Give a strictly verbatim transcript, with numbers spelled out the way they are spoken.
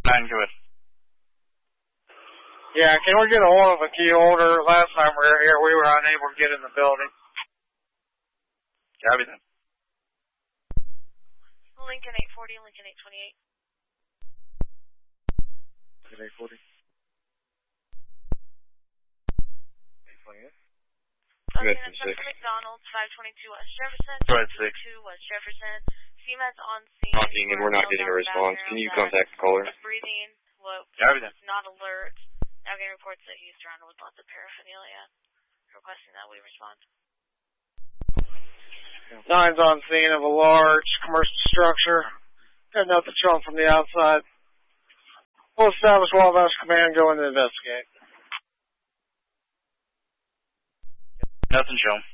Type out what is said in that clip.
Nine, go ahead. Yeah, can we get a hold of a key holder? Last time we were here, we were unable to get in the building. Copy that. Lincoln eight forty, Lincoln eight twenty-eight. Lincoln eight forty. eight twenty-eight. Okay, that's from McDonald's, five twenty-two West Jefferson. Go ahead, six. two West Jefferson. C M E D's on scene. Talking and we're not getting a response. Can you contact the caller? Breathing, low, Copy that. not alert. Now getting reports that he's surrounded with lots of paraphernalia. Requesting that we respond. Nine's on scene of a large commercial structure. Got nothing shown from the outside. We'll establish Wabash Command, go in and investigate. Nothing shown.